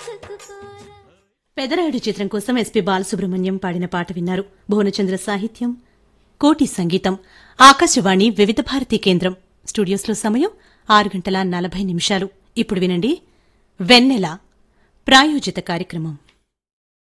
పెదరాయుడు చిత్రం కోసం ఎస్పీ బాలసుబ్రహ్మణ్యం పాడిన పాట విన్నారు. భువనచంద్ర సాహిత్యం, కోటి సంగీతం. ఆకాశవాణి వివిధ భారతి కేంద్రం. స్టూడియోస్లో సమయం 6:40. ఇప్పుడు వినండి వెన్నెల ప్రాయోజిత కార్యక్రమం.